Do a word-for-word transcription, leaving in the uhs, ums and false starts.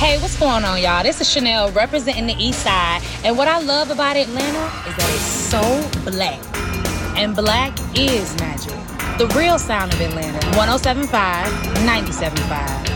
Hey, what's going on, y'all? This is Chanel representing the East Side. And what I love about Atlanta is that it's so black. And black is magic. The real sound of Atlanta. one oh seven point five, ninety-seven point five.